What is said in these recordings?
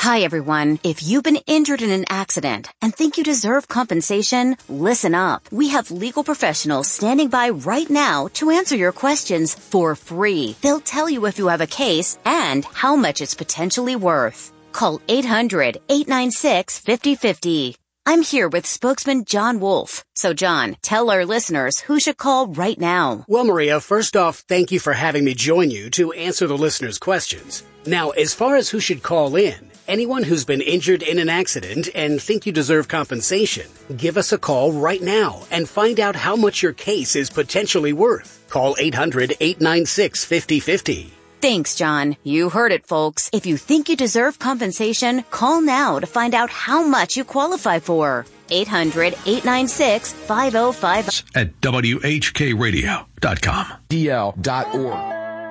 Hi, everyone. If you've been injured in an accident and think you deserve compensation, listen up. We have legal professionals standing by right now to answer your questions for free. They'll tell you if you have a case and how much it's potentially worth. Call 800-896-5050. I'm here with spokesman John Wolf. So, John, tell our listeners who should call right now. Well, Maria, first off, thank you for having me join you to answer the listeners' questions. Now, as far as who should call in, anyone who's been injured in an accident and think you deserve compensation, give us a call right now and find out how much your case is potentially worth. Call 800-896-5050. Thanks, John. You heard it, folks. If you think you deserve compensation, call now to find out how much you qualify for. 800-896-5050. At WHKRadio.com. DL.org.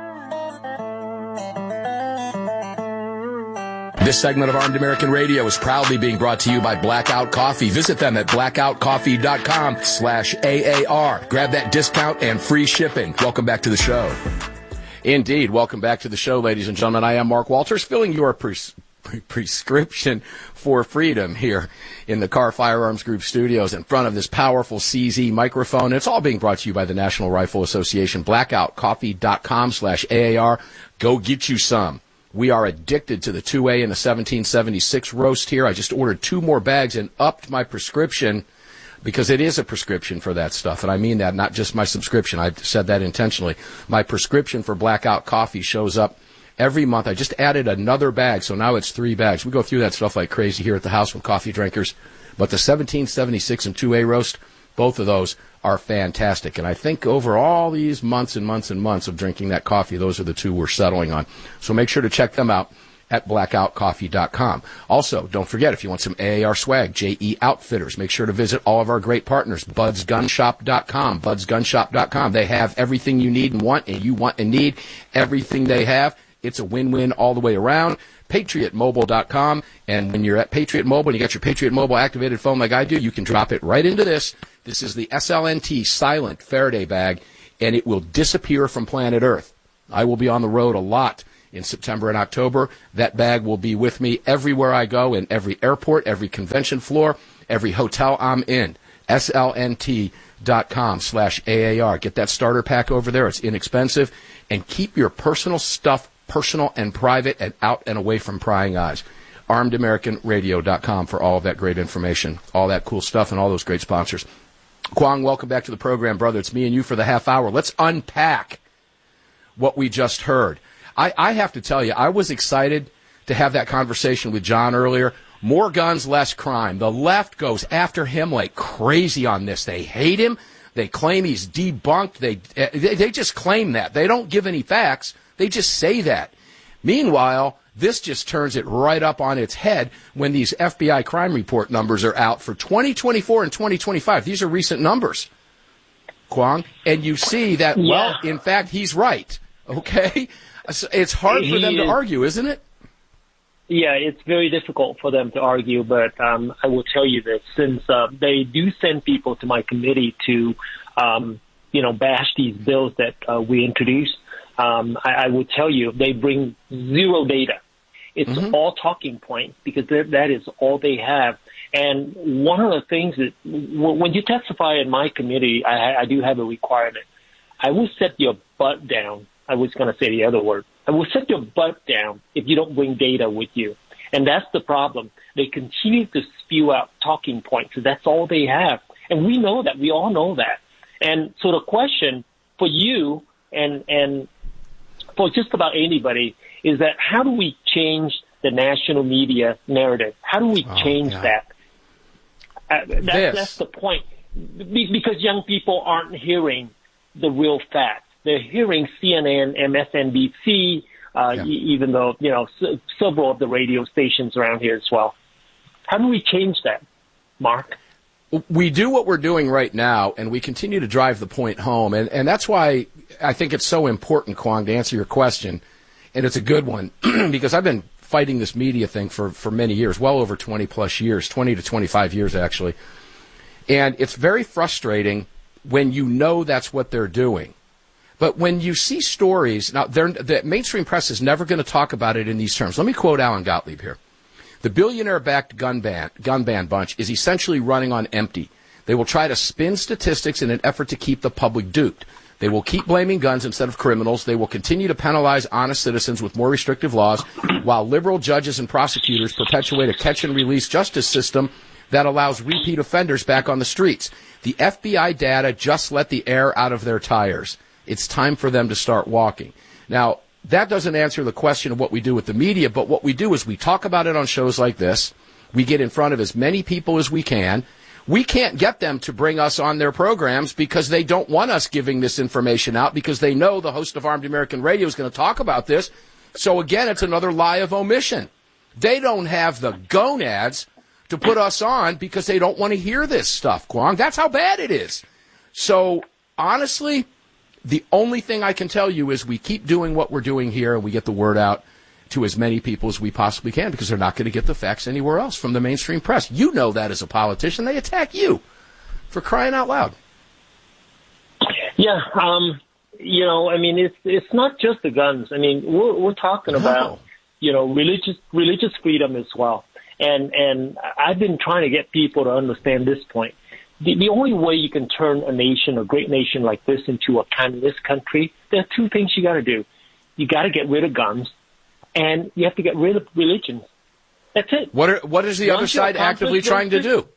This segment of Armed American Radio is proudly being brought to you by Blackout Coffee. Visit them at blackoutcoffee.com/AAR. Grab that discount and free shipping. Welcome back to the show. Indeed. Welcome back to the show, ladies and gentlemen. I am Mark Walters, filling your prescription for freedom here in the Carr Firearms Group studios in front of this powerful CZ microphone. It's all being brought to you by the National Rifle Association. Blackoutcoffee.com/AAR. Go get you some. We are addicted to the 2A and the 1776 roast here. I just ordered 2 more bags and upped my prescription because it is a prescription for that stuff. And I mean that, not just my subscription. I said that intentionally. My prescription for Blackout Coffee shows up every month. I just added another bag, so now it's 3 bags. We go through that stuff like crazy here at the house with coffee drinkers. But the 1776 and 2A roast, both of those are fantastic. And I think over all these months and months and months of drinking that coffee, those are the 2 we're settling on. So make sure to check them out at blackoutcoffee.com. Also, don't forget, if you want some AAR swag, JE Outfitters, make sure to visit all of our great partners, budsgunshop.com, budsgunshop.com. They have everything you need and want, and you want and need everything they have. It's a win-win all the way around. PatriotMobile.com, and when you're at Patriot Mobile and you got your Patriot Mobile activated phone like I do, you can drop it right into this. This is the SLNT Silent Faraday bag, and it will disappear from planet Earth. I will be on the road a lot in September and October. That bag will be with me everywhere I go, in every airport, every convention floor, every hotel I'm in. SLNT.com/AAR. Get that starter pack over there. It's inexpensive. And keep your personal stuff personal and private and out and away from prying eyes. ArmedAmericanRadio.com for all of that great information, all that cool stuff, and all those great sponsors. Kwong, welcome back to the program, brother. It's me and you for the half hour. Let's unpack what we just heard. I have to tell you, I was excited to have that conversation with John earlier. More guns, less crime. The left goes after him like crazy on this. They hate him. They claim he's debunked. They just claim that. They don't give any facts. They just say that. Meanwhile, this just turns it right up on its head when these FBI crime report numbers are out for 2024 and 2025. These are recent numbers, Kwong. And you see that, well, in fact, he's right. Okay? It's hard for them to argue, isn't it? Yeah, it's very difficult for them to argue, but I will tell you this. Since they do send people to my committee to, bash these bills that we introduce, I will tell you they bring zero data. It's all talking points because that is all they have. And one of the things that when you testify in my committee, I do have a requirement. I will set your butt down. I was going to say the other word. I will set your butt down if you don't bring data with you. And that's the problem. They continue to spew out talking points. So that's all they have. And we know that. We all know that. And so the question for you and for just about anybody is that how do we change the national media narrative? How do we change that? That's the point. Because young people aren't hearing the real facts. They're hearing CNN, MSNBC, even though, several of the radio stations around here as well. How do we change that, Mark? We do what we're doing right now, and we continue to drive the point home. And that's why I think it's so important, Kwong, to answer your question. And it's a good one, because I've been fighting this media thing for many years, well over 20-plus years, 20 to 25 years, actually. And it's very frustrating when you know that's what they're doing. But when you see stories, now the mainstream press is never going to talk about it in these terms. Let me quote Alan Gottlieb here. The billionaire-backed gun ban bunch is essentially running on empty. They will try to spin statistics in an effort to keep the public duped. They will keep blaming guns instead of criminals. They will continue to penalize honest citizens with more restrictive laws, while liberal judges and prosecutors perpetuate a catch-and-release justice system that allows repeat offenders back on the streets. The FBI data just let the air out of their tires. It's time for them to start walking. Now, that doesn't answer the question of what we do with the media, but what we do is we talk about it on shows like this. We get in front of as many people as we can. We can't get them to bring us on their programs because they don't want us giving this information out, because they know the host of Armed American Radio is going to talk about this. So, again, it's another lie of omission. They don't have the gonads to put us on because they don't want to hear this stuff, Kwong. That's how bad it is. So, honestly, the only thing I can tell you is we keep doing what we're doing here and we get the word out to as many people as we possibly can, because they're not going to get the facts anywhere else from the mainstream press. You know that as a politician. They attack you, for crying out loud. Yeah, I mean, it's not just the guns. I mean, we're talking about, religious freedom as well. And I've been trying to get people to understand this point. The only way you can turn a great nation like this into a communist country, there are two things you got to do. You got to get rid of guns, and you have to get rid of religion. That's it. What is the other side actively trying to do?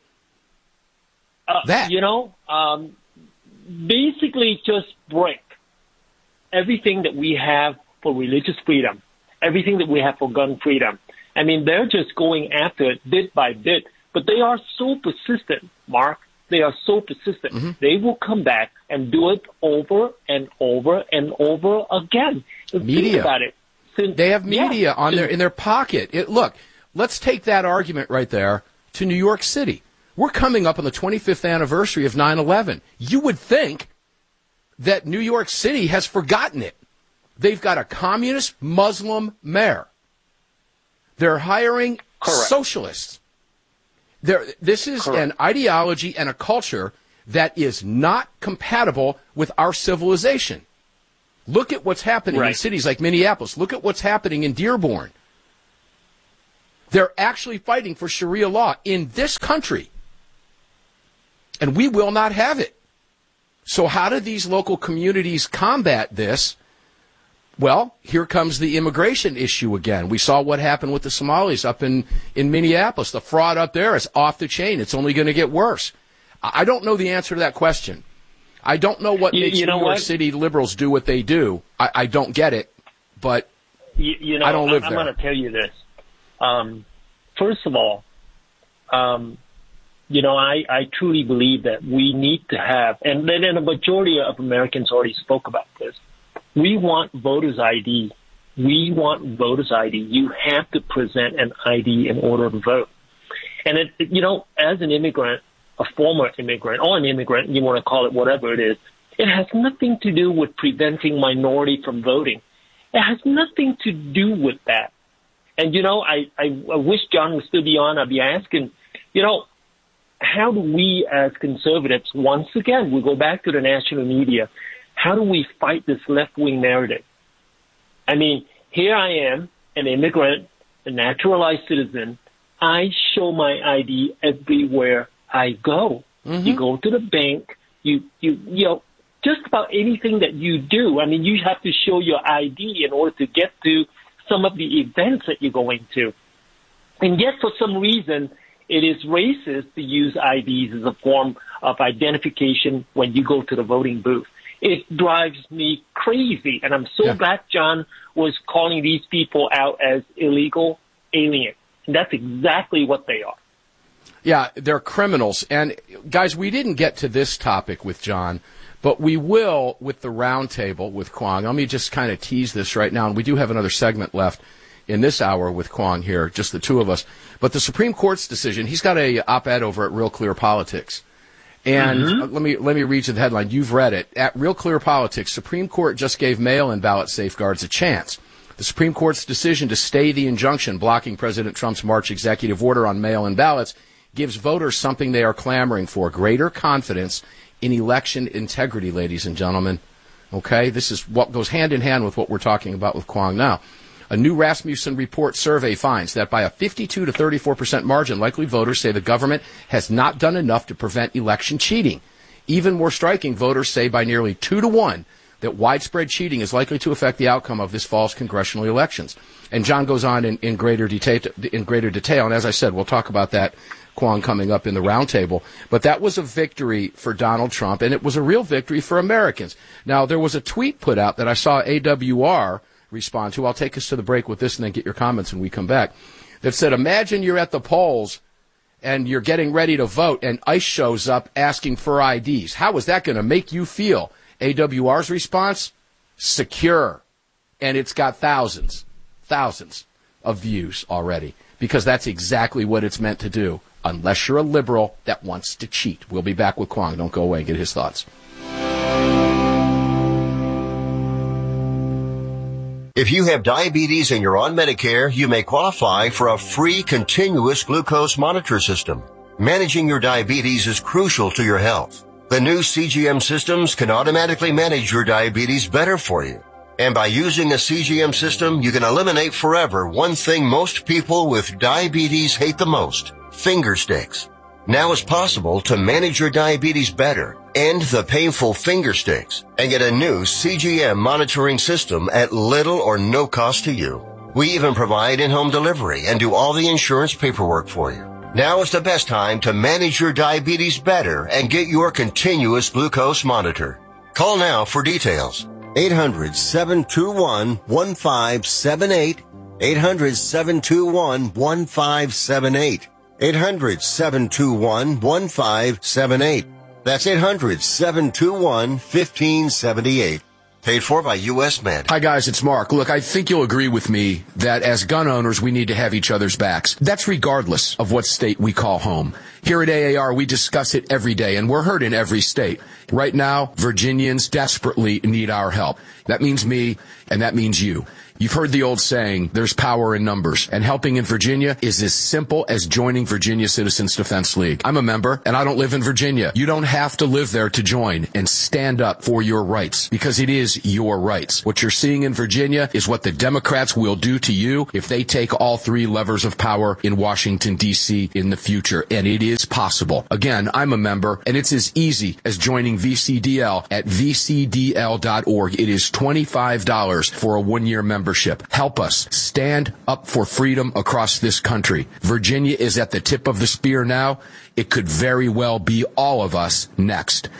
Basically just break everything that we have for religious freedom, everything that we have for gun freedom. I mean, they're just going after it bit by bit, but they are so persistent, Mark. They are so persistent. Mm-hmm. They will come back and do it over and over and over again. Media. Think about it. They have media in their pocket. Look, let's take that argument right there to New York City. We're coming up on the 25th anniversary of 9/11. You would think that New York City has forgotten it. They've got a communist Muslim mayor. They're hiring socialists. This is an ideology and a culture that is not compatible with our civilization. Look at what's happening in cities like Minneapolis. Look at what's happening in Dearborn. They're actually fighting for Sharia law in this country. And we will not have it. So how do these local communities combat this? Well, here comes the immigration issue again. We saw what happened with the Somalis up in Minneapolis. The fraud up there is off the chain. It's only going to get worse. I don't know the answer to that question. I don't know what makes New York City liberals do what they do. I don't get it, but I don't live there. I'm going to tell you this. First of all, I truly believe that we need to have, and then a majority of Americans already spoke about this, we want voters' ID. We want voters' ID. You have to present an ID in order to vote. And, as an immigrant, a former immigrant, or an immigrant, you want to call it whatever it is, it has nothing to do with preventing minority from voting. It has nothing to do with that. And, I wish John would still be on. I'd be asking, how do we as conservatives, once again, we go back to the national media, how do we fight this left-wing narrative? I mean, here I am, an immigrant, a naturalized citizen. I show my ID everywhere I go. Mm-hmm. You go to the bank, you just about anything that you do. I mean, you have to show your ID in order to get to some of the events that you're going to. And yet, for some reason, it is racist to use IDs as a form of identification when you go to the voting booth. It drives me crazy, and I'm so glad John was calling these people out as illegal aliens. And that's exactly what they are. Yeah, they're criminals. And, guys, we didn't get to this topic with John, but we will with the roundtable with Kwong. Let me just kind of tease this right now, and we do have another segment left in this hour with Kwong here, just the two of us. But the Supreme Court's decision, he's got a op-ed over at Real Clear Politics. And let me read you the headline. You've read it. At Real Clear Politics, Supreme Court just gave mail-in ballot safeguards a chance. The Supreme Court's decision to stay the injunction blocking President Trump's March executive order on mail-in ballots gives voters something they are clamoring for, greater confidence in election integrity, ladies and gentlemen. Okay? This is what goes hand in hand with what we're talking about with Kwong now. A new Rasmussen report survey finds that by a 52 to 34% margin, likely voters say the government has not done enough to prevent election cheating. Even more striking, voters say by nearly 2-1 that widespread cheating is likely to affect the outcome of this fall's congressional elections. And John goes on in greater detail, and as I said, we'll talk about that, Kwong, coming up in the roundtable. But that was a victory for Donald Trump, and it was a real victory for Americans. Now, there was a tweet put out that I saw AWR respond to. I'll take us to the break with this and then get your comments when we come back. That said, imagine you're at the polls and you're getting ready to vote, and ICE shows up asking for IDs. How is that going to make you feel? AWR's response? Secure. And it's got thousands of views already, because that's exactly what it's meant to do, unless you're a liberal that wants to cheat. We'll be back with Kwong. Don't go away and get his thoughts. If you have diabetes and you're on Medicare, you may qualify for a free continuous glucose monitor system. Managing your diabetes is crucial to your health. The new CGM systems can automatically manage your diabetes better for you. And by using a CGM system, you can eliminate forever one thing most people with diabetes hate the most: finger sticks. Now it's possible to manage your diabetes better, end the painful finger sticks, and get a new CGM monitoring system at little or no cost to you. We even provide in-home delivery and do all the insurance paperwork for you. Now is the best time to manage your diabetes better and get your continuous glucose monitor. Call now for details. 800-721-1578. 800-721-1578. 800-721-1578. That's 800-721-1578. Paid for by U.S. Med. Hi, guys, it's Mark. Look, I think you'll agree with me that as gun owners, we need to have each other's backs. That's regardless of what state we call home. Here at AAR, we discuss it every day, and we're heard in every state. Right now, Virginians desperately need our help. That means me, and that means you. You've heard the old saying, there's power in numbers, and helping in Virginia is as simple as joining Virginia Citizens Defense League. I'm a member, and I don't live in Virginia. You don't have to live there to join and stand up for your rights, because it is your rights. What you're seeing in Virginia is what the Democrats will do to you if they take all three levers of power in Washington, D.C. in the future, and it is possible. Again, I'm a member, and it's as easy as joining VCDL at vcdl.org. It is $25 for a one-year membership. Help us stand up for freedom across this country. Virginia is at the tip of the spear now. It could very well be all of us next.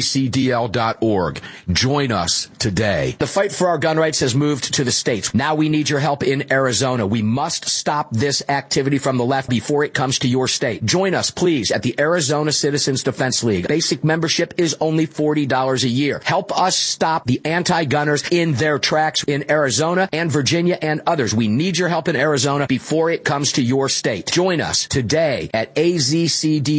VCDL.org. Join us today. The fight for our gun rights has moved to the states. Now we need your help in Arizona. We must stop this activity from the left before it comes to your state. Join us, please, at the Arizona Citizens Defense League. Basic membership is only $40 a year. Help us stop the anti-gunners in their tracks in Arizona and Virginia and others. We need your help in Arizona before it comes to your state. Join us today at AZCDL.org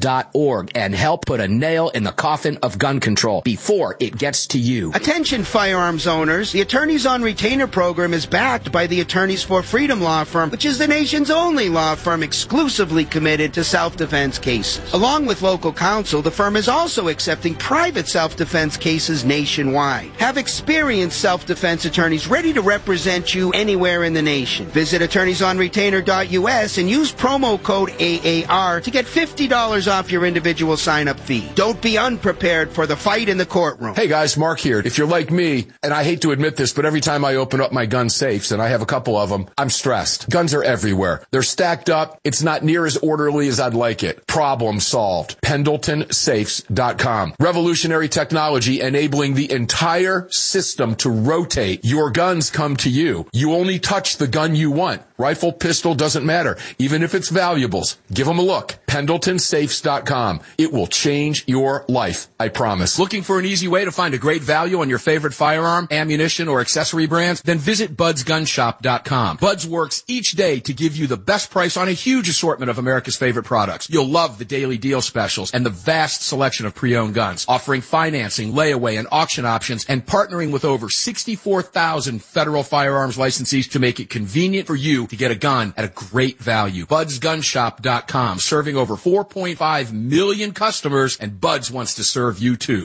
and help put a nail in the coffin of gun control before it gets to you. Attention firearms owners. The Attorneys on Retainer program is backed by the Attorneys for Freedom law firm, which is the nation's only law firm exclusively committed to self-defense cases. Along with local counsel, the firm is also accepting private self-defense cases nationwide. Have experienced self-defense attorneys ready to represent you anywhere in the nation. Visit attorneysonretainer.us and use promo code AAR to get $50 off your individual sign-up fee. Don't be unprepared for the fight in the courtroom. Hey guys, Mark here. If you're like me, and I hate to admit this, but every time I open up my gun safes, and I have a couple of them, I'm stressed. Guns are everywhere. They're stacked up. It's not near as orderly as I'd like it. Problem solved. PendletonSafes.com. Revolutionary technology enabling the entire system to rotate. Your guns come to you. You only touch the gun you want. Rifle, pistol, doesn't matter. Even if it's valuables. Give them a look. PendletonSafes.com. It will change your life, I promise. Looking for an easy way to find a great value on your favorite firearm, ammunition, or accessory brands? Then visit BudsGunShop.com. Buds works each day to give you the best price on a huge assortment of America's favorite products. You'll love the daily deal specials and the vast selection of pre-owned guns, offering financing, layaway, and auction options, and partnering with over 64,000 federal firearms licensees to make it convenient for you to get a gun at a great value. BudsGunShop.com, serving over 4.5 million customers, and Buds wants to serve you too.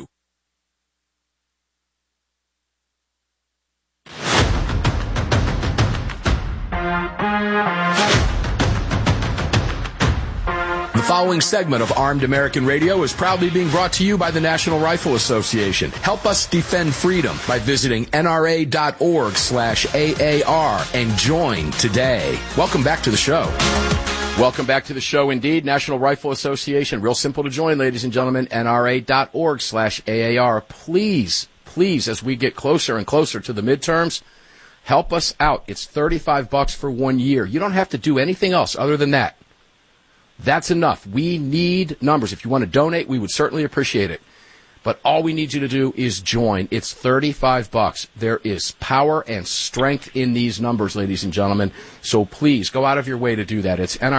The following segment of Armed American Radio is proudly being brought to you by the National Rifle Association. Help us defend freedom by visiting nra.org/AAR and join today. Welcome back to the show. Welcome back to the show indeed. National Rifle Association. Real simple to join, ladies and gentlemen. nra.org/AAR. Please, as we get closer and closer to the midterms, help us out. It's $35 for 1 year. You don't have to do anything else other than that. That's enough. We need numbers. If you want to donate, we would certainly appreciate it. But all we need you to do is join. It's $35. There is power and strength in these numbers, ladies and gentlemen. So please go out of your way to do that. It's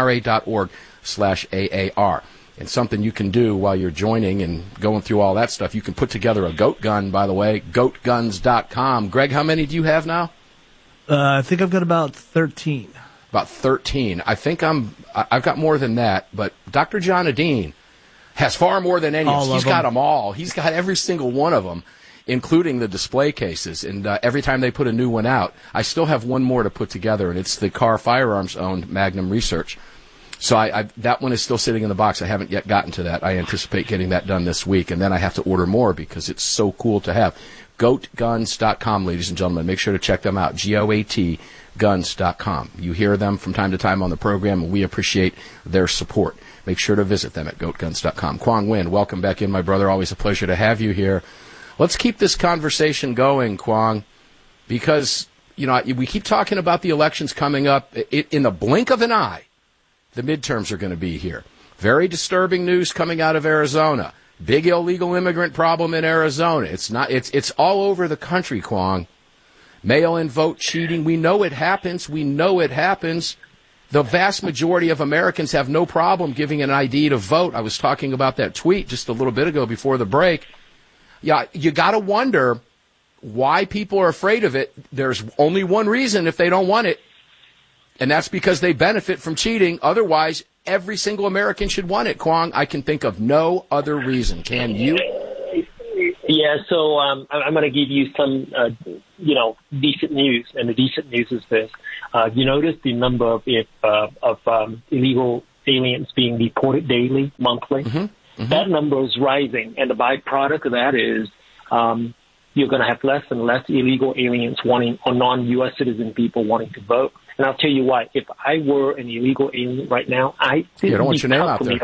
nra.org/AAR. And something you can do while you're joining and going through all that stuff, you can put together a goat gun, by the way, goatguns.com. Greg, how many do you have now? I think I've got about 13. About 13. I think I've got more than that, but Dr. John Adine has far more than any of us. He's got them all. He's got every single one of them, including the display cases. And every time they put a new one out, I still have one more to put together, and it's the Carr Firearms-owned Magnum Research. So that one is still sitting in the box. I haven't yet gotten to that. I anticipate getting that done this week, and then I have to order more because it's so cool to have. Goatguns.com, ladies and gentlemen. Make sure to check them out. GOAT guns.com. You hear them from time to time on the program, and we appreciate their support. Make sure to visit them at goatguns.com. Quang Nguyen, welcome back in, my brother. Always a pleasure to have you here. Let's keep this conversation going, Quang, because, we keep talking about the elections coming up. In the blink of an eye, the midterms are going to be here. Very disturbing news coming out of Arizona. Big illegal immigrant problem in Arizona. It's all over the country, Quang. Mail-in vote cheating. We know it happens. The vast majority of Americans have no problem giving an ID to vote. I was talking about that tweet just a little bit ago before the break. Yeah, you got to wonder why people are afraid of it. There's only one reason if they don't want it, and that's because they benefit from cheating. Otherwise, every single American should want it, Quang. I can think of no other reason. Can you? Yeah, so I'm going to give you some, decent news, and the decent news is this. You notice the number of illegal aliens being deported daily, monthly? Mm-hmm. That number is rising, and the byproduct of that is you're going to have less and less illegal aliens wanting, or non-U.S. citizen people wanting to vote. And I'll tell you why. If I were an illegal alien right now, I don't want your name out there.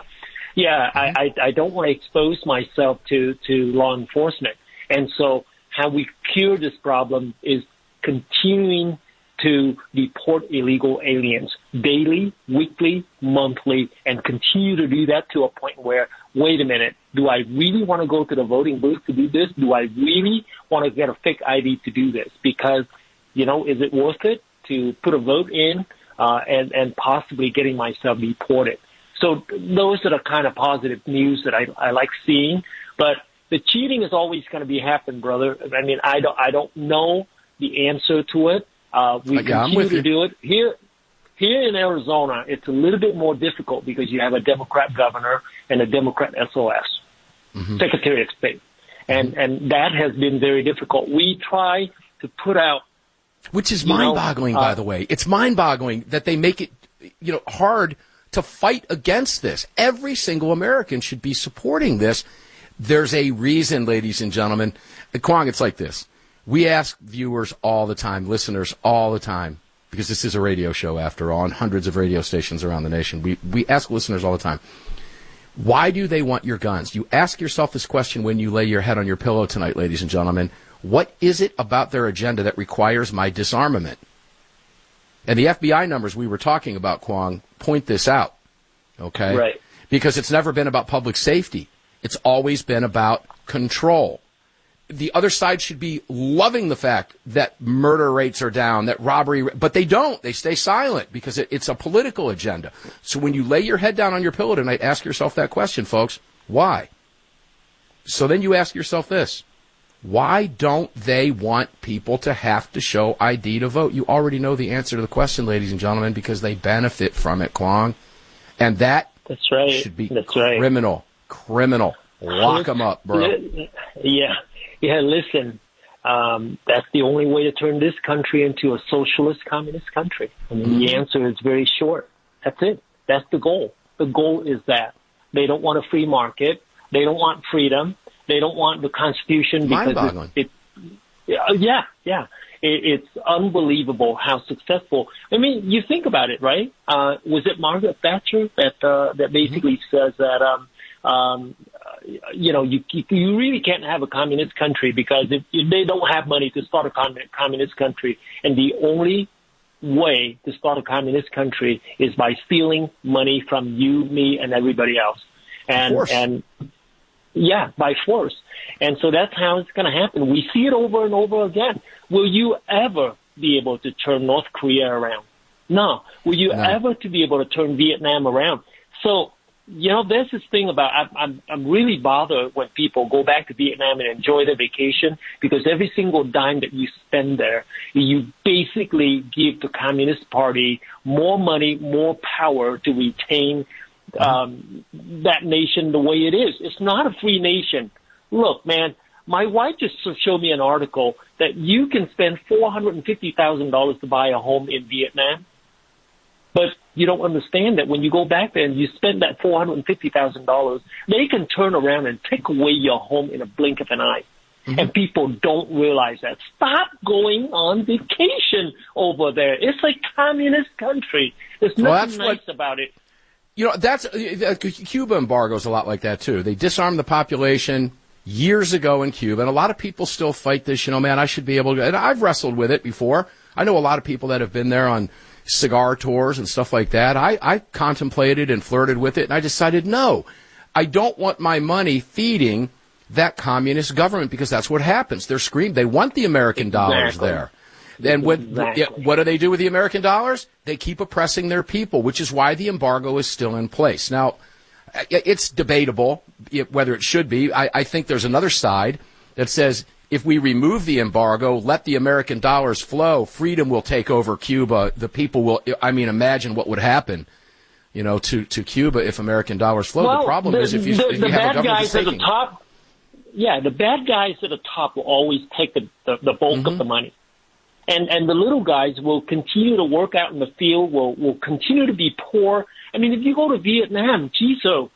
I don't want to expose myself to law enforcement. And so how we cure this problem is continuing to deport illegal aliens daily, weekly, monthly, and continue to do that to a point where, wait a minute, do I really want to go to the voting booth to do this? Do I really want to get a fake ID to do this? Because, is it worth it to put a vote in and possibly getting myself deported? So those are the kind of positive news that I like seeing. But the cheating is always going to be happening, brother. I mean, I don't know the answer to it. We continue to do it. Here in Arizona, it's a little bit more difficult because you have a Democrat governor and a Democrat SOS, Secretary of State. And that has been very difficult. We try to put out... Which is mind-boggling, by the way. It's mind-boggling that they make it, hard to fight against this. Every single American should be supporting this. There's a reason, ladies and gentlemen. Quang, it's like this. We ask viewers all the time, listeners all the time, because this is a radio show after all, and hundreds of radio stations around the nation. We ask listeners all the time, why do they want your guns? You ask yourself this question when you lay your head on your pillow tonight, ladies and gentlemen. What is it about their agenda that requires my disarmament? And the FBI numbers we were talking about, Quang, point this out, okay? Right. Because it's never been about public safety. It's always been about control. The other side should be loving the fact that murder rates are down, that robbery, but they don't. They stay silent because it's a political agenda. So when you lay your head down on your pillow tonight, ask yourself that question, folks. Why? So then you ask yourself this. Why don't they want people to have to show ID to vote? You already know the answer to the question, ladies and gentlemen, because they benefit from it, Quang. And that's right. Should be criminal. Criminal. Lock them up, bro. Yeah, listen, that's the only way to turn this country into a socialist communist country. I mean, the answer is very short. That's it. That's the goal. The goal is that. They don't want a free market. They don't want freedom. They don't want the Constitution because it's unbelievable how successful. I mean, you think about it, right? Was it Margaret Thatcher that basically says that you really can't have a communist country because they don't have money to start a communist country, and the only way to start a communist country is by stealing money from you, me, and everybody else, by force. And so that's how it's going to happen. We see it over and over again. Will you ever be able to turn North Korea around? No. Will you ever to be able to turn Vietnam around? So, there's this thing about I'm really bothered when people go back to Vietnam and enjoy their vacation, because every single dime that you spend there, you basically give the Communist Party more money, more power to retain that nation the way it is. It's not a free nation. Look, man, my wife just showed me an article that you can spend $450,000 to buy a home in Vietnam. But you don't understand that when you go back there and you spend that $450,000, they can turn around and take away your home in a blink of an eye. Mm-hmm. And people don't realize that. Stop going on vacation over there. It's a communist country. There's nothing nice about it. That's Cuba embargo is a lot like that, too. They disarmed the population years ago in Cuba, and a lot of people still fight this. Man, I should be able to. And I've wrestled with it before. I know a lot of people that have been there on cigar tours and stuff like that. I contemplated and flirted with it, and I decided, no, I don't want my money feeding that communist government, because that's what happens. They're screaming. They want the American dollars there. And what do they do with the American dollars? They keep oppressing their people, which is why the embargo is still in place. Now, it's debatable whether it should be. I think there's another side that says if we remove the embargo, let the American dollars flow, freedom will take over Cuba. The people will, imagine what would happen, to Cuba if American dollars flow. Well, the problem is if you have a government that's taking. The bad guys at the top will always take the bulk of the money. And the little guys will continue to work out in the field, will continue to be poor. I mean, if you go to Vietnam,